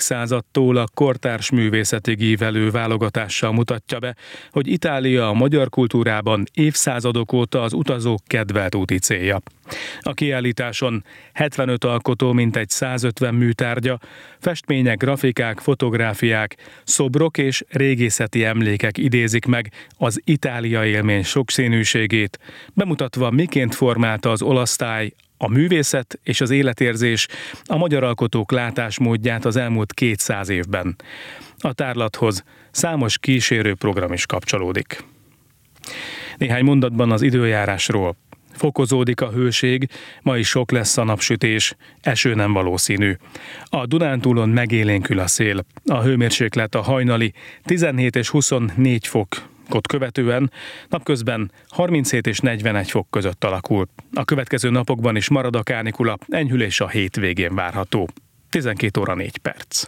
századtól a kortárs művészetig ívelő válogatással mutatja be, hogy Itália a magyar kultúrában évszázadok óta az utazók kedvelt úti célja. A kiállításon 75 alkotó, mintegy 150 műtárgya, festmények, grafikák, fotográfiák, szobrok és régészeti emlékek idézik meg az Itália élmény sokszínűségét, bemutatva, miként formálta az olasz táj, a művészet és az életérzés a magyar alkotók látásmódját az elmúlt 200 évben. A tárlathoz számos kísérő program is kapcsolódik. Néhány mondatban az időjárásról. Fokozódik a hőség, ma is sok lesz a napsütés, eső nem valószínű. A Dunántúlon megélénkül a szél. A hőmérséklet a hajnali 17 és 24 fokot követően napközben 37 és 41 fok között alakul. A következő napokban is marad a kánikula, enyhülés a hétvégén várható. 12 óra 4 perc.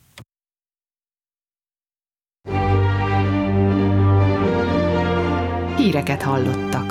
Híreket hallottak.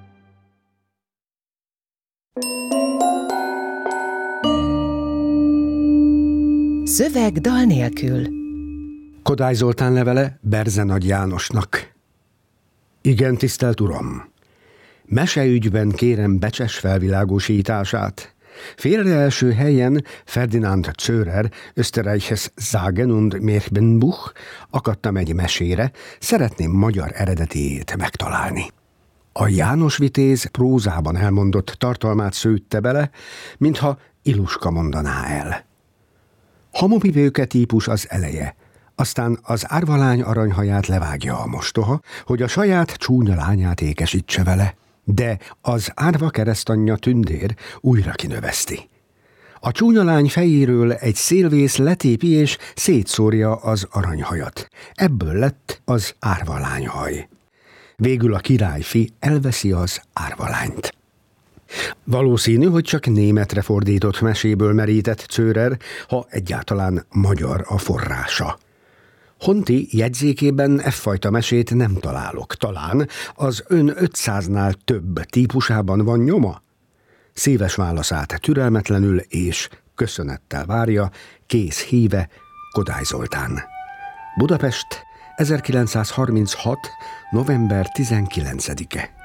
Szöveg dal nélkül. Kodály Zoltán levele Berze Nagy Jánosnak. Igen, tisztelt Uram! Meseügyben kérem becses felvilágosítását. Félre első helyen Ferdinand Zörer Österreiches Sagen und Märchenbuch akadtam egy mesére, szeretném magyar eredetiét megtalálni. A János Vitéz prózában elmondott tartalmát szőtte bele, mintha Iluska mondaná el. Hamupipőke típus az eleje, aztán az árvalány aranyhaját levágja a mostoha, hogy a saját csúnya lányát ékesítse vele, de az árva keresztanyja Tündér újra kinöveszti. A csúnya lány fejéről egy szélvész letépi és szétszórja az aranyhajat. Ebből lett az árvalányhaj. Végül a királyfi elveszi az árvalányt. Valószínű, hogy csak németre fordított meséből merített Zörer, ha egyáltalán magyar a forrása. Honti jegyzékében fajta mesét nem találok. Talán az ön 500-nál több típusában van nyoma? Szíves válaszát türelmetlenül és köszönettel várja, kész híve Kodály Zoltán. Budapest, 1936. november 19-e.